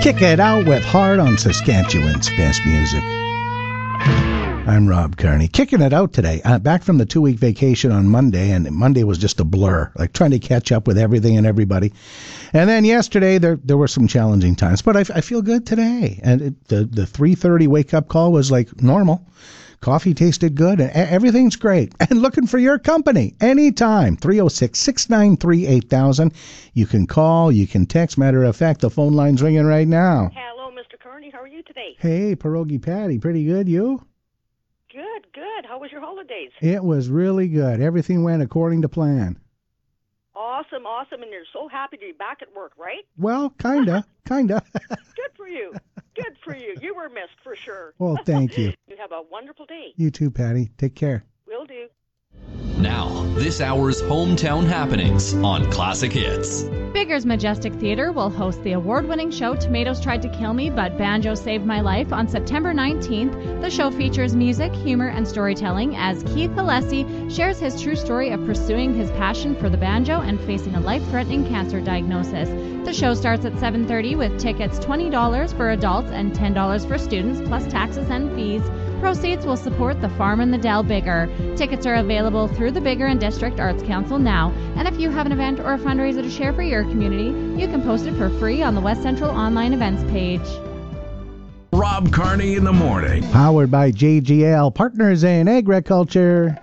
Kick it out with Heart on Saskatchewan's best music. I'm Rob Carney. Kicking it out today. Back from the 2-week vacation on Monday, and Monday was just a blur, like trying to catch up with everything and everybody. And then yesterday, there were some challenging times, but I feel good today. And the 3:30 wake-up call was like normal. Coffee tasted good, and everything's great. And looking for your company anytime. 306-693-8000. You can call, you can text. Matter of fact, the phone line's ringing right now. Hello, Mr. Kearney. How are you today? Hey, Pierogi Patty. Pretty good, you? Good, good. How was your holidays? It was really good. Everything went according to plan. Awesome, awesome. And you're so happy to be back at work, right? Well, kinda. Good for you. Good for you. You were missed for sure. Well, thank you. You have a wonderful day. You too, Patty. Take care. Will do. Now, this hour's hometown happenings on Classic Hits. Bigger's Majestic Theatre will host the award-winning show Tomatoes Tried to Kill Me, but Banjo Saved My Life on September 19th. The show features music, humor, and storytelling as Keith Alessi shares his true story of pursuing his passion for the banjo and facing a life-threatening cancer diagnosis. The show starts at 7:30 with tickets $20 for adults and $10 for students, plus taxes and fees. Proceeds will support the Farm in the Dell Bigger. Tickets are available through the Bigger and District Arts Council now. And if you have an event or a fundraiser to share for your community, you can post it for free on the West Central online events page. Rob Carney in the morning. Powered by JGL, Partners in Agriculture.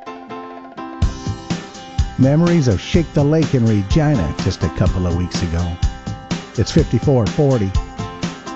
Memories of Shake the Lake in Regina just a couple of weeks ago. It's 54:40.